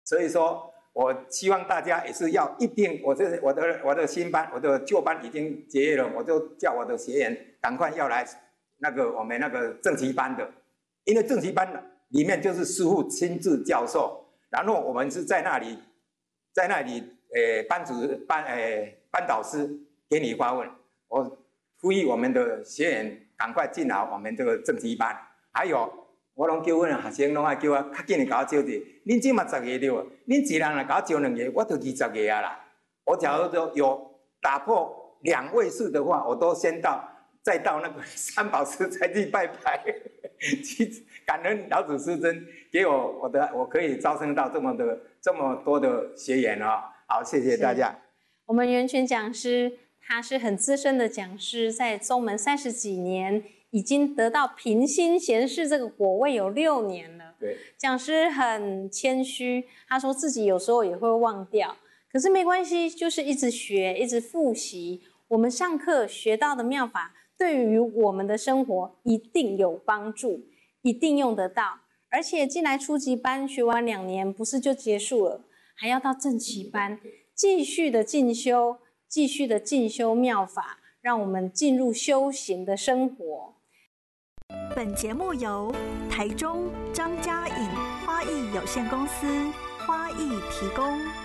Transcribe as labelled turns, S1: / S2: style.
S1: 所以说，我希望大家也是要一定，我的新班，我的旧班已经结业了，我就叫我的学员赶快要来我们那个正期班的，因为正期班里面就是师父亲自教授，然后我们是在那里班导师给你发问。我呼吁我们的学员赶快进来我们这个正期班。还有，我拢叫阮学生拢爱叫我较紧的，甲我招者。恁即嘛10个对无？恁一人来甲我招2个，我就20个啊啦。我假如说有打破2位数的话，我都先再到那个三宝寺再去拜拜，去感恩老祖师尊给我可以招生到这么多的学员哦。好，谢谢大家。
S2: 我们元全讲师他是很资深的讲师，在宗门30几年，已经得到平心贤士这个果位有6年了。
S1: 对，
S2: 讲师很谦虚，他说自己有时候也会忘掉，可是没关系，就是一直学，一直复习。我们上课学到的妙法，对于我们的生活一定有帮助，一定用得到。而且进来初级班学完2年，不是就结束了，还要到正期班继续的进修，继续的进修妙法，让我们进入修行的生活。
S3: 本节目由台中张家颖花艺有限公司花艺提供。